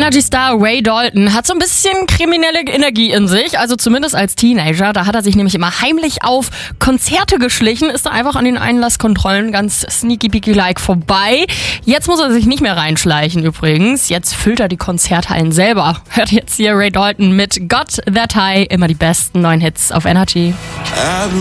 Energy-Star Ray Dalton hat so ein bisschen kriminelle Energie in sich, also zumindest als Teenager. Da hat er sich nämlich immer heimlich auf Konzerte geschlichen, ist da einfach an den Einlasskontrollen ganz sneaky-beaky-like vorbei. Jetzt muss er sich nicht mehr reinschleichen übrigens. Jetzt füllt er die Konzerthallen selber. Hört jetzt hier Ray Dalton mit Got That High, immer die besten neuen Hits auf Energy.